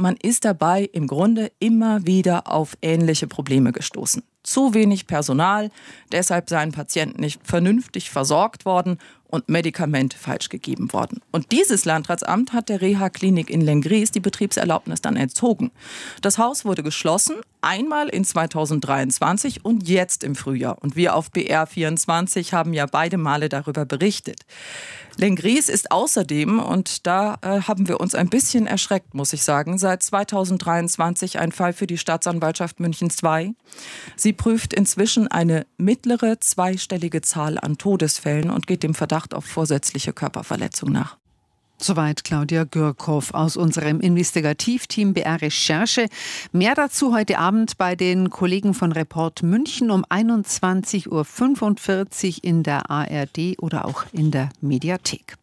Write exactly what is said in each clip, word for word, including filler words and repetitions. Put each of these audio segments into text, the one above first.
man ist dabei im Grunde immer wieder auf ähnliche Probleme gestoßen. Zu wenig Personal, deshalb seien Patienten nicht vernünftig versorgt worden und Medikamente falsch gegeben worden. Und dieses Landratsamt hat der Reha-Klinik in Lenggries die Betriebserlaubnis dann entzogen. Das Haus wurde geschlossen, einmal in zweitausenddreiundzwanzig und jetzt im Frühjahr. Und wir auf B R vierundzwanzig haben ja beide Male darüber berichtet. Lenggries ist außerdem, und da äh, haben wir uns ein bisschen erschreckt, muss ich sagen, seit zweitausenddreiundzwanzig ein Fall für die Staatsanwaltschaft München zwei. Sie prüft inzwischen eine mittlere zweistellige Zahl an Todesfällen und geht dem Verdacht auf vorsätzliche Körperverletzung nach. Soweit Claudia Gürkhoff aus unserem Investigativteam B R Recherche. Mehr dazu heute Abend bei den Kollegen von Report München um einundzwanzig Uhr fünfundvierzig in der A R D oder auch in der Mediathek.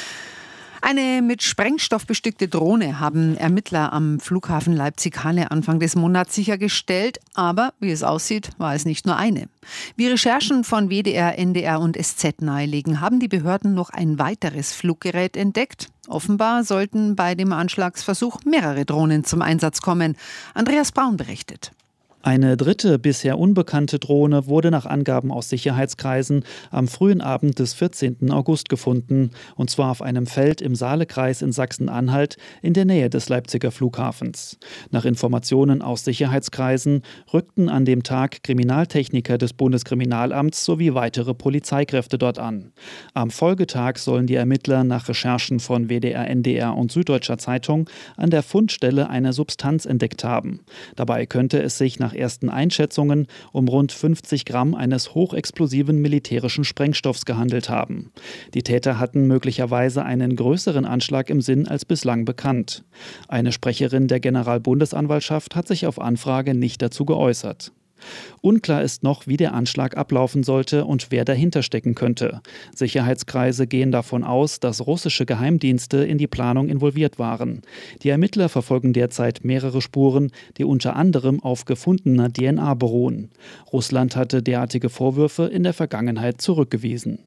Eine mit Sprengstoff bestückte Drohne haben Ermittler am Flughafen Leipzig-Halle Anfang des Monats sichergestellt. Aber wie es aussieht, war es nicht nur eine. Wie Recherchen von W D R, N D R und S Z nahelegen, haben die Behörden noch ein weiteres Fluggerät entdeckt. Offenbar sollten bei dem Anschlagsversuch mehrere Drohnen zum Einsatz kommen. Andreas Braun berichtet. Eine dritte, bisher unbekannte Drohne wurde nach Angaben aus Sicherheitskreisen am frühen Abend des vierzehnten August gefunden, und zwar auf einem Feld im Saalekreis in Sachsen-Anhalt in der Nähe des Leipziger Flughafens. Nach Informationen aus Sicherheitskreisen rückten an dem Tag Kriminaltechniker des Bundeskriminalamts sowie weitere Polizeikräfte dort an. Am Folgetag sollen die Ermittler nach Recherchen von W D R, N D R und Süddeutscher Zeitung an der Fundstelle eine Substanz entdeckt haben. Dabei könnte es sich nach ersten Einschätzungen um rund fünfzig Gramm eines hochexplosiven militärischen Sprengstoffs gehandelt haben. Die Täter hatten möglicherweise einen größeren Anschlag im Sinn als bislang bekannt. Eine Sprecherin der Generalbundesanwaltschaft hat sich auf Anfrage nicht dazu geäußert. Unklar ist noch, wie der Anschlag ablaufen sollte und wer dahinter stecken könnte. Sicherheitskreise gehen davon aus, dass russische Geheimdienste in die Planung involviert waren. Die Ermittler verfolgen derzeit mehrere Spuren, die unter anderem auf gefundener D N A beruhen. Russland hatte derartige Vorwürfe in der Vergangenheit zurückgewiesen.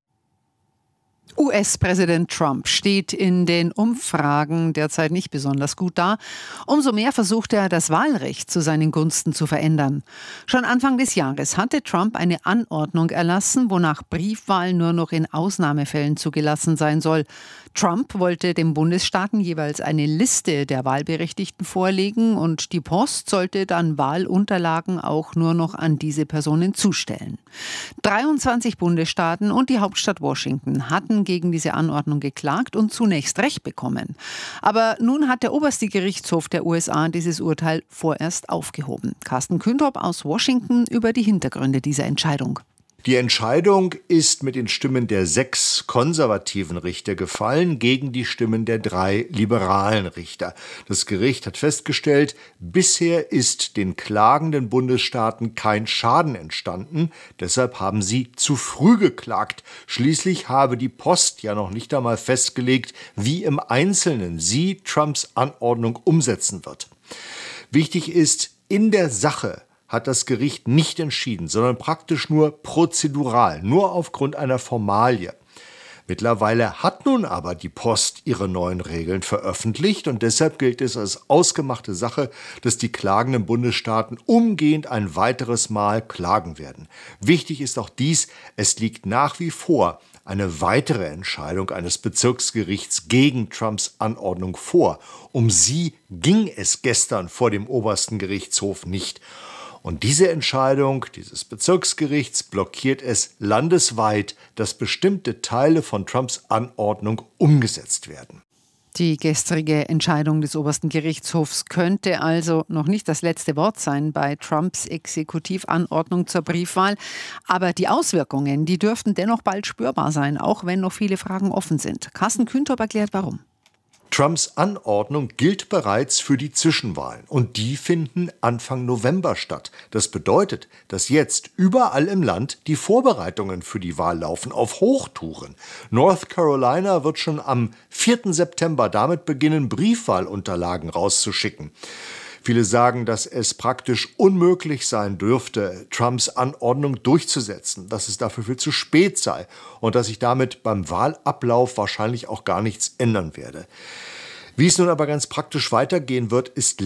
U S-Präsident Trump steht in den Umfragen derzeit nicht besonders gut da. Umso mehr versucht er, das Wahlrecht zu seinen Gunsten zu verändern. Schon Anfang des Jahres hatte Trump eine Anordnung erlassen, wonach Briefwahl nur noch in Ausnahmefällen zugelassen sein soll. Trump wollte den Bundesstaaten jeweils eine Liste der Wahlberechtigten vorlegen und die Post sollte dann Wahlunterlagen auch nur noch an diese Personen zustellen. dreiundzwanzig Bundesstaaten und die Hauptstadt Washington hatten gegen diese Anordnung geklagt und zunächst Recht bekommen. Aber nun hat der oberste Gerichtshof der U S A dieses Urteil vorerst aufgehoben. Carsten Kühntrop aus Washington über die Hintergründe dieser Entscheidung. Die Entscheidung ist mit den Stimmen der sechs konservativen Richter gefallen gegen die Stimmen der drei liberalen Richter. Das Gericht hat festgestellt, bisher ist den klagenden Bundesstaaten kein Schaden entstanden. Deshalb haben sie zu früh geklagt. Schließlich habe die Post ja noch nicht einmal festgelegt, wie im Einzelnen sie Trumps Anordnung umsetzen wird. Wichtig ist, in der Sache hat das Gericht nicht entschieden, sondern praktisch nur prozedural, nur aufgrund einer Formalie. Mittlerweile hat nun aber die Post ihre neuen Regeln veröffentlicht und deshalb gilt es als ausgemachte Sache, dass die klagenden Bundesstaaten umgehend ein weiteres Mal klagen werden. Wichtig ist auch dies, es liegt nach wie vor eine weitere Entscheidung eines Bezirksgerichts gegen Trumps Anordnung vor. Um sie ging es gestern vor dem obersten Gerichtshof nicht. Und diese Entscheidung dieses Bezirksgerichts blockiert es landesweit, dass bestimmte Teile von Trumps Anordnung umgesetzt werden. Die gestrige Entscheidung des obersten Gerichtshofs könnte also noch nicht das letzte Wort sein bei Trumps Exekutivanordnung zur Briefwahl. Aber die Auswirkungen, die dürften dennoch bald spürbar sein, auch wenn noch viele Fragen offen sind. Carsten Kühntrop erklärt, warum. Trumps Anordnung gilt bereits für die Zwischenwahlen und die finden Anfang November statt. Das bedeutet, dass jetzt überall im Land die Vorbereitungen für die Wahl laufen auf Hochtouren. North Carolina wird schon am vierten September damit beginnen, Briefwahlunterlagen rauszuschicken. Viele sagen, dass es praktisch unmöglich sein dürfte, Trumps Anordnung durchzusetzen, dass es dafür viel zu spät sei und dass sich damit beim Wahlablauf wahrscheinlich auch gar nichts ändern werde. Wie es nun aber ganz praktisch weitergehen wird, ist